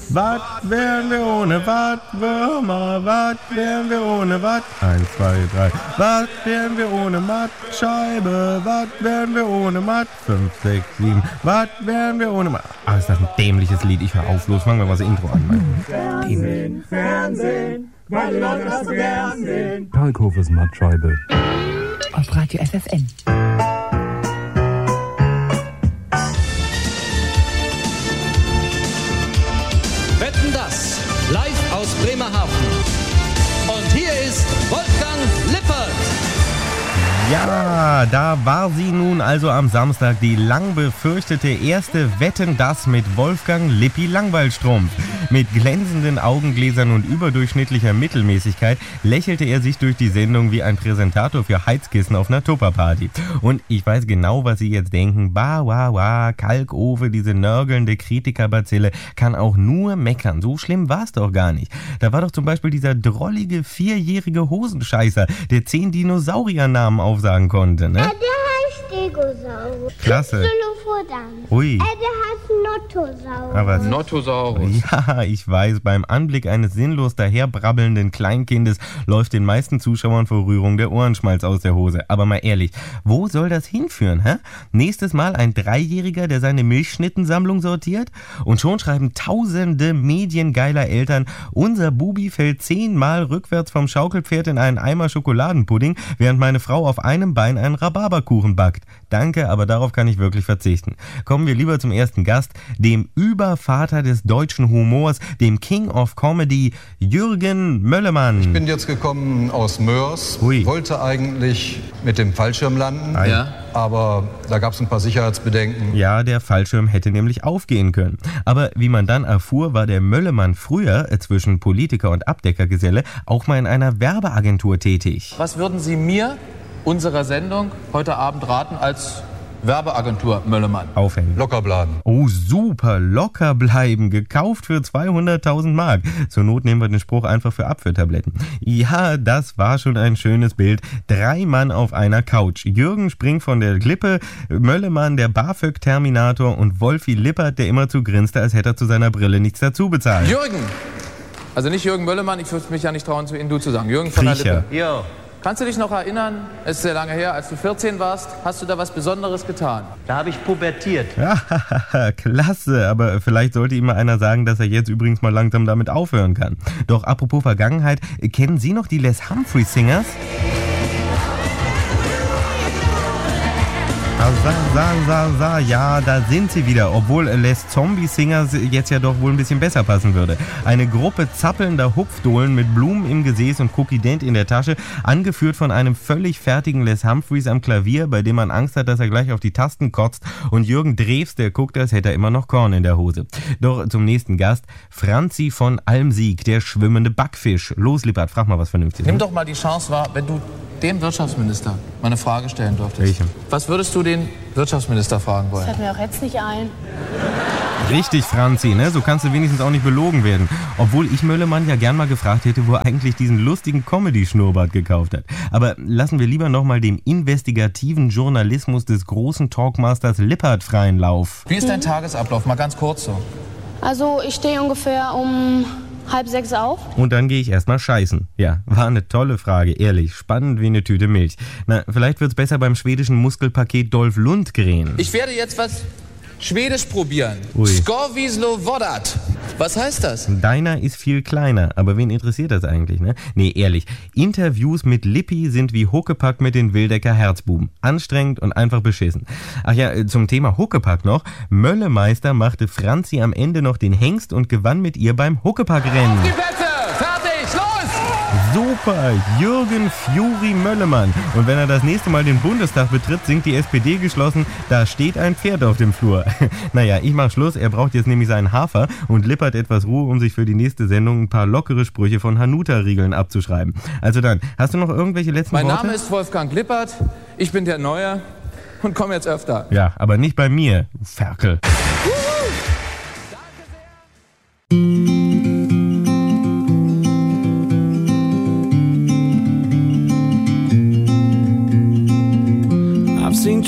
Was wären wir ohne Wattwürmer? Was wären wir ohne Watt? 1, 2, 3. Was wären wir ohne Mattscheibe? Was wären wir ohne Matt? 5, 6, 7. Was wären wir ohne Matt? Ah, ist das ein dämliches Lied. Ich hör auf, los, fangen wir mal das Intro an. Fernsehen, weil die Leute das so gern sehen. Kalkhofes Mattscheibe. Auf Radio FFN. Wetten, das live aus Bremerhaven. Und hier ist Wolfgang Lippert. Ja, da war sie nun also am Samstag, die lang befürchtete erste Wetten, das mit Wolfgang Lippi Langweilstrumpf. Mit glänzenden Augengläsern und überdurchschnittlicher Mittelmäßigkeit lächelte er sich durch die Sendung wie ein Präsentator für Heizkissen auf einer Tupperparty. Und ich weiß genau, was Sie jetzt denken. Kalkofe, diese nörgelnde Kritikerbazille, kann auch nur meckern. So schlimm war's doch gar nicht. Da war doch zum Beispiel dieser drollige 4-jährige Hosenscheißer, der 10 Dinosauriernamen aufsagen konnte, ne? Der heißt Stegosaurus. Klasse. Sulfodon. Ui. Der heißt Nottosaurus. Aber Nottosaurus. ja, ich weiß, beim Anblick eines sinnlos daherbrabbelnden Kleinkindes läuft den meisten Zuschauern vor Rührung der Ohrenschmalz aus der Hose. Aber mal ehrlich, wo soll das hinführen, hä? Nächstes Mal ein 3-Jähriger, der seine Milchschnittensammlung sortiert? Und schon schreiben tausende mediengeiler Eltern, unser Bubi fällt 10-mal rückwärts vom Schaukelpferd in einen Eimer Schokoladenpudding, während meine Frau auf einem Bein einen Rhabarberkuchen backt. Danke, aber darauf kann ich wirklich verzichten. Kommen wir lieber zum ersten Gast, dem Übervater des deutschen Humors, dem King of Comedy, Jürgen Möllemann. Ich bin jetzt gekommen aus Mörs, wollte eigentlich mit dem Fallschirm landen, aber da gab es ein paar Sicherheitsbedenken. Ja, der Fallschirm hätte nämlich aufgehen können. Aber wie man dann erfuhr, war der Möllemann früher, zwischen Politiker und Abdeckergeselle, auch mal in einer Werbeagentur tätig. Was würden Sie mir, unserer Sendung, heute Abend raten als Werbeagentur Möllemann? Aufhängen. Locker bleiben. Oh, super, locker bleiben. Gekauft für 200.000 Mark. Zur Not nehmen wir den Spruch einfach für Abführtabletten. Ja, das war schon ein schönes Bild. 3 Mann auf einer Couch. Jürgen springt von der Klippe, Möllemann der BAföG-Terminator und Wolfi Lippert, der immerzu grinste, als hätte er zu seiner Brille nichts dazu bezahlt. Jürgen! Also nicht Jürgen Möllemann, ich würde mich ja nicht trauen, zu Ihnen du zu sagen. Jürgen von der Lippe. Ja. Kannst du dich noch erinnern, es ist sehr lange her, als du 14 warst, hast du da was Besonderes getan? Da habe ich pubertiert. Ja, klasse, aber vielleicht sollte ihm mal einer sagen, dass er jetzt übrigens mal langsam damit aufhören kann. Doch apropos Vergangenheit, kennen Sie noch die Les Humphrey Singers? Ja, da sind sie wieder, obwohl Les Zombie Singers jetzt ja doch wohl ein bisschen besser passen würde. Eine Gruppe zappelnder Hupfdohlen mit Blumen im Gesäß und Cookie Dent in der Tasche, angeführt von einem völlig fertigen Les Humphreys am Klavier, bei dem man Angst hat, dass er gleich auf die Tasten kotzt, und Jürgen Drews, der guckt, als hätte er immer noch Korn in der Hose. Doch zum nächsten Gast, Franzi von Almsieg, der schwimmende Backfisch. Los, Lippert, frag mal was Vernünftiges. Nimm doch mal die Chance wahr, wenn du dem Wirtschaftsminister mal eine Frage stellen dürftest. Welche? Was würdest du den Wirtschaftsminister fragen wollen? Das fällt mir auch jetzt nicht ein. Richtig, Franzi, ne? So kannst du wenigstens auch nicht belogen werden. Obwohl ich Möllemann ja gern mal gefragt hätte, wo er eigentlich diesen lustigen Comedy-Schnurrbart gekauft hat. Aber lassen wir lieber nochmal dem investigativen Journalismus des großen Talkmasters Lippert freien Lauf. Wie ist dein Tagesablauf? Mal ganz kurz so. Also ich stehe ungefähr um 5:30 auf. Und dann gehe ich erstmal scheißen. Ja, war eine tolle Frage, ehrlich. Spannend wie eine Tüte Milch. Na, vielleicht wird's besser beim schwedischen Muskelpaket Dolph Lundgren. Ich werde jetzt was Schwedisch probieren. Ui. Skorvislo Vodat. Was heißt das? Deiner ist viel kleiner, aber wen interessiert das eigentlich, ne? Nee, ehrlich, Interviews mit Lippi sind wie Huckepack mit den Wildecker Herzbuben. Anstrengend und einfach beschissen. Ach ja, zum Thema Huckepack noch. Möllemeister machte Franzi am Ende noch den Hengst und gewann mit ihr beim Huckepack-Rennen. Die Plätze! Fertig! Los! Super, Jürgen Fury Möllemann. Und wenn er das nächste Mal den Bundestag betritt, singt die SPD geschlossen, da steht ein Pferd auf dem Flur. Naja, ich mach Schluss, er braucht jetzt nämlich seinen Hafer und Lippert etwas Ruhe, um sich für die nächste Sendung ein paar lockere Sprüche von Hanuta-Riegeln abzuschreiben. Also dann, hast du noch irgendwelche letzten Worte? Mein Name ist Wolfgang Lippert, ich bin der Neue und komme jetzt öfter. Ja, aber nicht bei mir, du Ferkel.